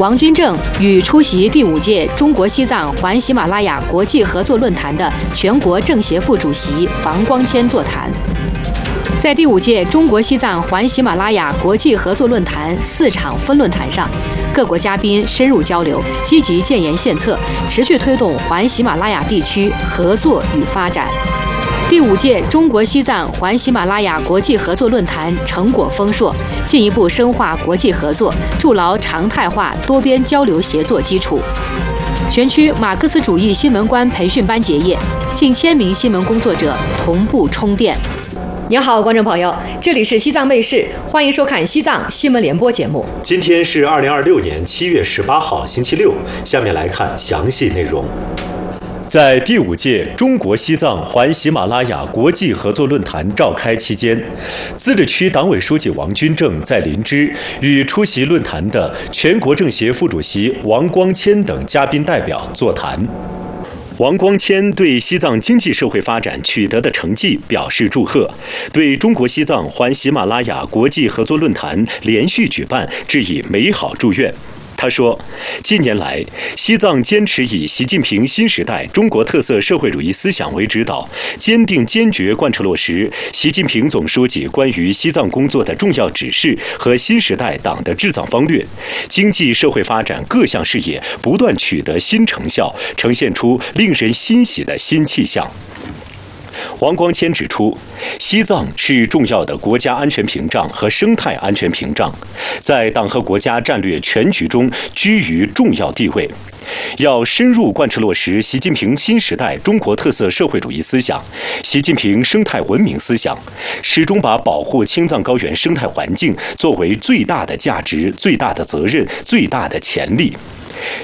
王军正与出席第5届中国西藏环喜马拉雅国际合作论坛的全国政协副主席王光谦座谈。在第5届中国西藏环喜马拉雅国际合作论坛4场分论坛上，各国嘉宾深入交流，积极建言献策，持续推动环喜马拉雅地区合作与发展。第5届中国西藏环喜马拉雅国际合作论坛成果丰硕，进一步深化国际合作，筑牢常态化多边交流协作基础。全区马克思主义新闻官培训班结业，近1000名新闻工作者同步充电。您好，观众朋友，这里是西藏卫视，欢迎收看西藏新闻联播节目。 今天是2026年7月18号，星期六。下面来看详细内容。在第5届中国西藏环喜马拉雅国际合作论坛召开期间，自治区党委书记王军正在林芝与出席论坛的全国政协副主席王光谦等嘉宾代表座谈。王光谦对西藏经济社会发展取得的成绩表示祝贺，对中国西藏环喜马拉雅国际合作论坛连续举办致以美好祝愿。他说，近年来，西藏坚持以习近平新时代中国特色社会主义思想为指导，坚定坚决贯彻落实习近平总书记关于西藏工作的重要指示和新时代党的治藏方略，经济社会发展各项事业不断取得新成效，呈现出令人欣喜的新气象。王光谦指出，西藏是重要的国家安全屏障和生态安全屏障，在党和国家战略全局中居于重要地位。要深入贯彻落实习近平新时代中国特色社会主义思想、习近平生态文明思想，始终把保护青藏高原生态环境作为最大的价值、最大的责任、最大的潜力。